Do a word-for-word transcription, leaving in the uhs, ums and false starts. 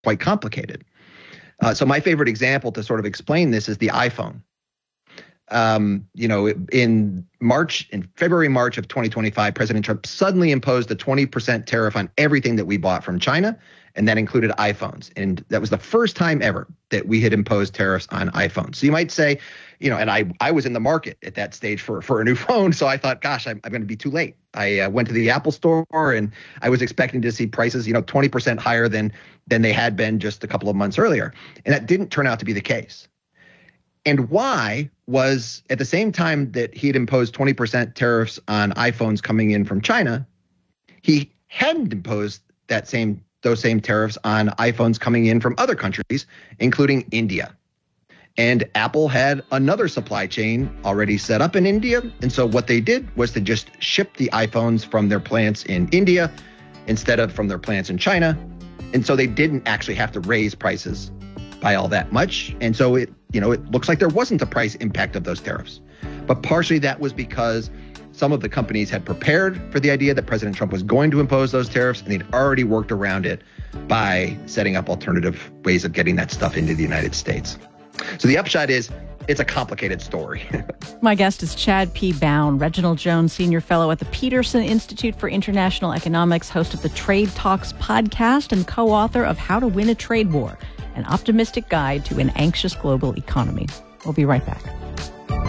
quite complicated. Uh, so my favorite example to sort of explain this is the iPhone. Um, you know, in March, in February, March of twenty twenty-five, President Trump suddenly imposed a twenty percent tariff on everything that we bought from China, and that included iPhones. And that was the first time ever that we had imposed tariffs on iPhones. So you might say, you know, and I I was in the market at that stage for, for a new phone. So I thought, gosh, I'm, I'm going to be too late. I uh, went to the Apple store and I was expecting to see prices, you know, twenty percent higher than than they had been just a couple of months earlier. And that didn't turn out to be the case. And why was at the same time that he had imposed twenty percent tariffs on iPhones coming in from China, he hadn't imposed that same those same tariffs on iPhones coming in from other countries, including India. And Apple had another supply chain already set up in India. And so what they did was to just ship the iPhones from their plants in India instead of from their plants in China. And so they didn't actually have to raise prices by all that much. And so it, you know, it looks like there wasn't a price impact of those tariffs. But partially that was because some of the companies had prepared for the idea that President Trump was going to impose those tariffs, and they'd already worked around it by setting up alternative ways of getting that stuff into the United States. So the upshot is, it's a complicated story. My guest is Chad P. Bown, Reginald Jones Senior Fellow at the Peterson Institute for International Economics, host of the Trade Talks podcast, and co-author of How to Win a Trade War, an optimistic guide to an anxious global economy. We'll be right back.